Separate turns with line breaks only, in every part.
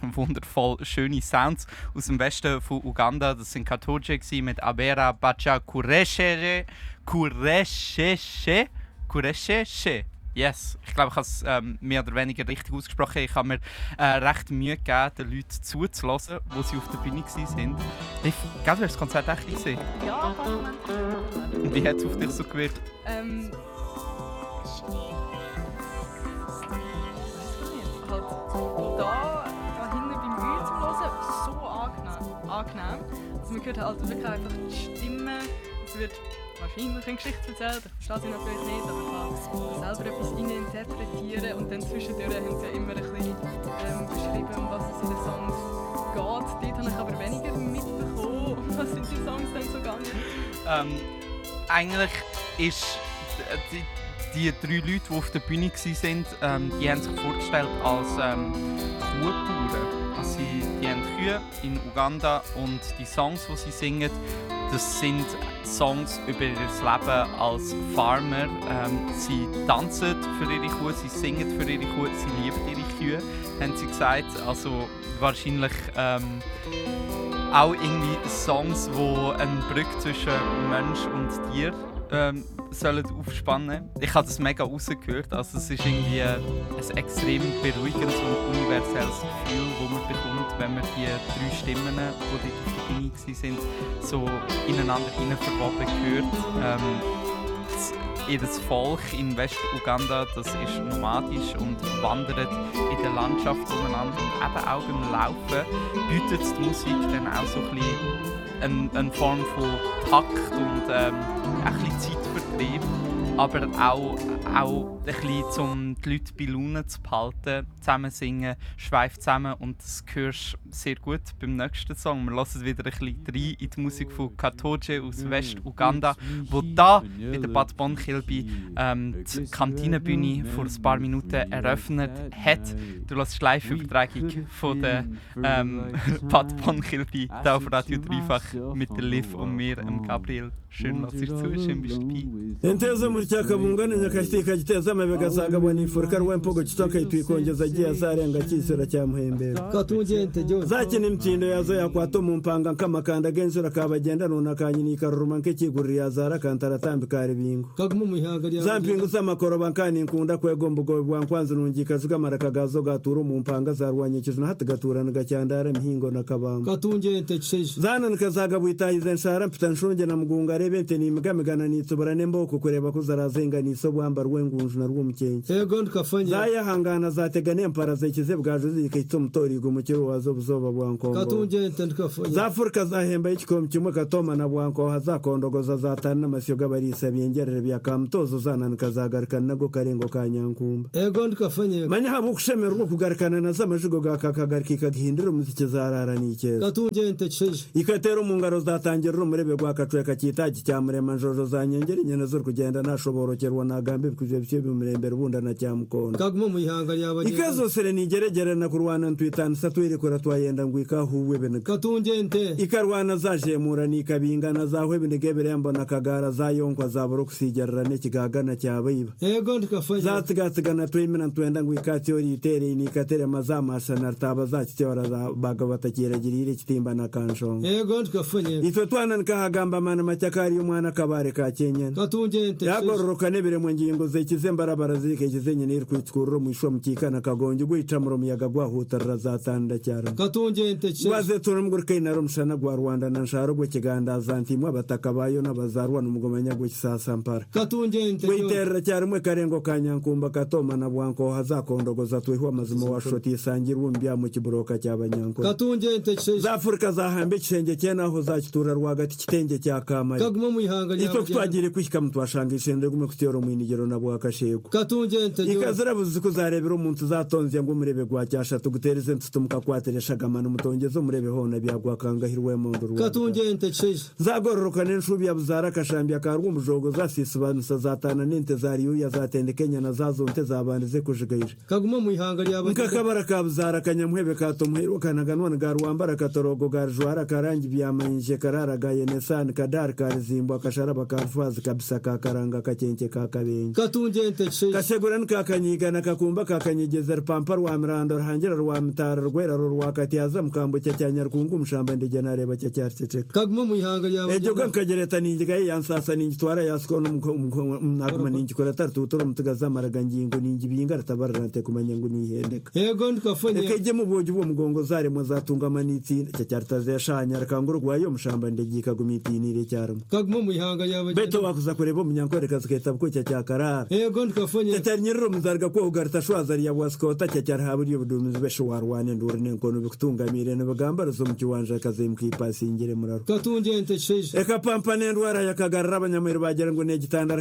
wundervoll schöne Sounds aus dem Westen von Uganda. Das sind Katoje mit Abera Bacha Kureshe. Yes, ich glaube, ich habe es mehr oder weniger richtig ausgesprochen. Ich habe mir recht Mühe gegeben, den Leuten zuzulassen, wo sie auf der Bühne waren. Liv, du hast das Konzert echt gesehen?
Ja,
und wie hat es auf dich so gewirkt?
Halt da hinten beim Mühe zum Hören, so angenehm. Also man hört halt wirklich einfach die Stimme. Es wird wahrscheinlich eine Geschichte erzählt, ich verstehe sie natürlich nicht, aber man kann selber etwas interpretieren und dann zwischendurch haben sie ja immer ein bisschen beschrieben, um was es in den Songs geht. Dort habe ich aber weniger mitbekommen, was sind die Songs denn so gegangen?
Eigentlich ist die 3 Leute, die auf der Bühne waren, die haben sich vorgestellt als Kuhbauern. Also die haben Kühe in Uganda und die Songs, die sie singen, das sind Songs über ihr Leben als Farmer. Sie tanzen für ihre Kuh, sie singen für ihre Kuh, sie lieben ihre Kühe, haben sie gesagt. Also wahrscheinlich auch irgendwie Songs, die eine Brücke zwischen Mensch und Tier sollen aufspannen. Ich habe das mega rausgehört. Also es ist irgendwie ein extrem beruhigendes und universelles Gefühl, das man bekommt, wenn man die 3 Stimmen, die dort auf der Bühne waren, so ineinander verwoben hört. Ihr Volk in West-Uganda, das ist nomadisch und wandert in der Landschaft umeinander. Und eben auch beim Laufen bietet die Musik dann auch so ein bisschen eine Form von Takt und ein bisschen Zeitvertrieb, aber auch ein bisschen, um die Leute bei Laune zu behalten, zusammen singen, schweift zusammen und das hörst du sehr gut beim nächsten Song. Wir hören wieder ein bisschen rein in die Musik von Katoje aus West-Uganda, wo da bei der Bad Bonkilby die Kantinenbühne vor ein paar Minuten eröffnet hat. Du hörst die Live-Übertragung von der Bad Bonkilby hier auf Radio Dreifach mit der Liv und mir, Gabriel. Schön, dass ihr zu, schön bist du dabei.
Intezo mu cyaka mungana nyakashtika giteza amabega sagabona ifurika rwempogo kitoka itwikongeza giye azarenga kisura cya muhembera
katungente jose
zakina imtindo yazo yakwato mu mpanga nkamakanda genzura kabagenda nona kanyinika ruruma nk'ikigurira yazara kantara tambika ribingo
kagmu muhanga
zampingu z'amakoro bankani nkunda kwegombugo bwankwanzu nungika zugamara kagazo gaturu mu mpanga zarwanyikizo na hatigaturana gacyandara mihingo na kabamba
katungente cheje
zana nkazaga bwitayize nshara mpita nshonge na mugunga rebente ni migamigana nitsoborane mboko kureba kuzarazenga niso bwamba rwengunju na rwumukenke
ego ndikafanya
zayahangana zategane mpara zekize bwaje zikitso mutorigo mukiro wazo buzoba bwankongo
katungente ndikafanya
zafurika zahemba ikikom kimwe katoma na bwanko hazakondogoza zatana n'amasyoga barisa byengerere bya kamtozo zana kazagarikana nago karengo ka nyankumba
ego ndikafanya
manya habu kushemerwa kugarikana na zamajigo gakagarikika gihindura umuziki zarara nikeza
katungente cheje
ikatero mu ngaro zatangirira umurebe gwa kacweka kitagi cyamurema njojo zanyengera inyana zo kugenda nashoborokerwa nagambe bikuje byo bimurembera bunda na cyamukondo
kagmu muhanga yabagenda
ikazo sere nigeregere na kurwana ntwitana satwire kora twayenda ngwika huwe bene
katungente
ikarwana zajemura nikabingana zahwe binegebere mbona kagara zayonkwa zaboro kusigerera n'ikigagana cyabayiba
ego ndikafanya
zatigatsigana twimena twenda ngwika cyori itere nikatere mazamasa na taba zakicyora bagabatakiragirire kitimba na kanshonga
ego ndikafanya
itwe twana nkahagamba mana macyakari y'umwana kabare ka Kenyana
katungente
yagororoka nebere mu ngingo zekize mbarabara zikekize nyine iri kwitkururo mu ishwa mukikana kagonje gwica mu muyaga gwahutarira zatanda cyara
katungente cheje
waze turamugurike na rumshana gwa Rwanda na nsharo gwe kigandaza ntimwe abataka bayo n'abazarwa n'umugomanya gwe kisasampara
katungente
witerera cyari mwe karengo ka Nyankumba katoma na bwanko hazakondogoza twihwa mazimo wa shoti isangira umbya mu kiburoka cy'abanyanko
katungente cheje
za Afrika zahambe kishenge cyenaho zakitura rwagati kitenge cya kamari
kagmu muhanga
ito
yabagenda
twagire kwishika mutwashangishe ndigume kutero mu inigero na bwakashego
katungente jose
ikazira buzuko zarebera umuntu zatonze ngo murebe gwa cyasha tugutereze ntutumuka kwatereshaga manu mutongezo murebe hona byagwakangahirwe mu nduru
katungente cheje
zagororoka n'enshubi ya buzara kashambya karwo umujogo zasisibanisa zatana nente zariyo ya zatendekenya na zazonte zabanize kujigaira
kagmu muhanga yabagenda
nkakabara ka buzara kanyamuhebe katomuhero kanaganwa garwambara katorogo garjwara karangi byamanyije karara gaye nesani kadar karizimbwa kasharaba karfazi kabisa kakaranga kakenke kakabenga
katungente cheje
kasegura kakanyiga na kakumba kakanyigeza rupampa rwa mirando ruhangira rwa mutara rwera rwakati yaza mukambuke cya nyarkungu mushamba ndege nareba cya cyarceceka
kaguma mu ihanga ryawe
ejo kankagereta ninjiga yansasa ninjitwara yasko nakuma ninjikora tartutoro mutagaza maraga ngingo ninjibinga ratabarante kumanya ngo nihendeka
yego ndikafanye
ekeje mu boji bwo mugongo zare mo zatunga manitsi cya cyartaze yashanya rakanguru rwayo mushamba ndege kagumitinire cyaramo
kaguma mu ihanga ryawe
beto wakuza kureba munyankore kaziketa bwo cya cyakarara
yego ndikafanye
cyanyiriro muzarga ko ugarta shwazari ya waskota cya cyarhaburi y'ubudumizi beshwarwane ndurne nkono bikutungamire no bagamba zo mu kiwanja kaze mukipasingire muraro
katungente cheje
eka pampane ndwara yakagarara abanyamwere bagera ngo ne gitandara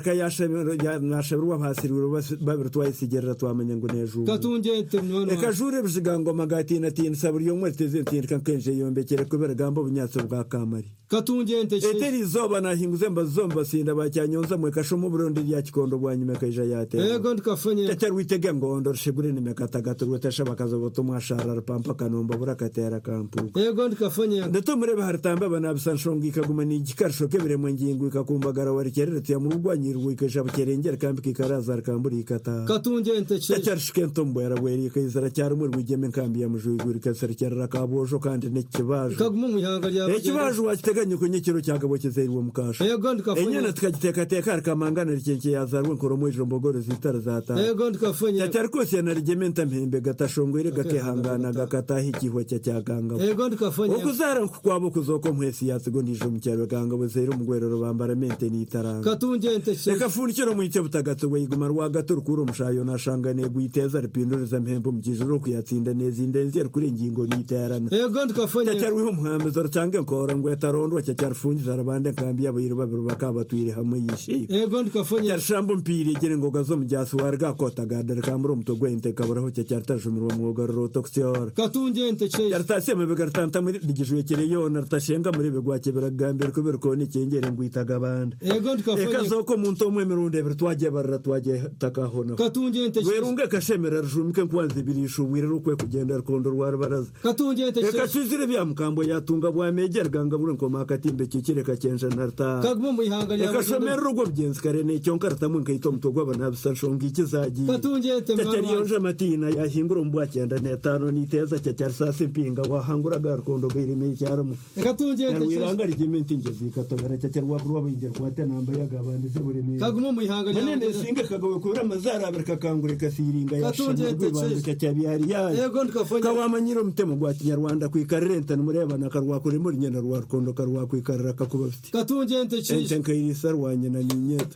nashabirwa basiriwe babirtwa isigerera twamenya ngo neju
katungente mwana
eka jure bishigango magati na tin saburi yo mweteze tinka kenje yombekere kubera gambo bunyatso bwa kamari
katungente cheje
eteri zoba na hinguze mbazomba sinda bacyanyonza mwe kashomo burundi ya kikondo bwanyuma kaija yate
yego ndikafanye
cyari witege ngondo shibure ni mekatagato rwetesha bakaza botumwa sharara pampa kanomba burakatera kampu
yego ndikafanye
ndato mureba haritamba banabisanshonga ikaguma ni igikarsho kebere mu ngingo ikakumbagara warikereretse mu rugwanyirwe ikajaba kerengera kambi kikaraza kamburi ikata
katungente cheje
cyari shikentombo yarabweri ikayizara cyari mu rwigeme kambi ya mujuyiguri kasara cyarara kabojo kandi nekibaje
kaguma mu ihanga ryawe
ekibaje wakiteganya ku nyekiro cyagabo kizerwa mukasha
yego ndikafanye
enyana tukagiteka teka kamangana rikeke yazarwe nkoromo ijombo zitara zata
yego ndikafanye
cyari kose na rigementa mpembe gatashongwere gakehangana gakataha ikihwa cyaganga
yego ndikafanye
ukuzara kwabo kuzoko mwesi yatsigo ndijo mu cyaro ganga buzero mugwerero bambara mente nitaranga
katungente cheje
reka funikiro mu icyo butagato wiguma rwa gato rukuru mushayo nashangane guiteza ripinduriza mpembo mu kijuru kuyatsinda neza indenzi kuri ingingo niterana
yego ndikafanye
cyari wiho muhambe zoro cyange nkora ngo etarondo cyari fungiza rabande kambi yabo babiri bakabatwire hamwe yishi
yego ndikafanye
cyari shambo mpiri gere ngo gazo mu jyasu warga kotagadere kamuro mutogwente kaburaho cyari tajumirwa mu garoro toxior
katungente cheje
cyari taseme begartanta muri digijwe kereyo nartashenga muri begwake beragambere ko berkoni cyengere ngwitaga banda
yego ndikafanye
ekazoko muntu omwe mirunde bertwaje barra twaje takahona
katungente cheje
werunga kashemera rujumike kwanze birisho wirero kwe kugenda rukondo rwarbaraza
katungente cheje
ekashizire bya mukambo yatunga bwa megera ganga bure ngo makatimbe kikireka cyenja narta
kaguma mu ihanga ryawe
ekashomera rugo byenzi karene cyonkarta mu nkayito mutogwa banabsanshonga ikizagiye
katungente
cyari
mwana
yonje matina yahingura mbwa cyenda netano niteza cyari sase mpinga wahangura garukondo birime cyaramo
katungente cheje
wiranga rigimente ingezi katogara cyari wabruwa bingira kwate namba yagabandi ziburime
kaguma mu ihanga ryawe
manene singa kagawe kubera amazara abereka kangurika siringa
Katungente
yashamwe
cheje.
cyabihari yayo
yego ndikafanye
kawamanyiro mutemo gwa kinyarwanda kwikarerenta murebana karwa kuri muri nyana rwa rukondo karwa kwikarira kakuba fiti
katungente cheje
enke nkayirisa rwanye na ninyeta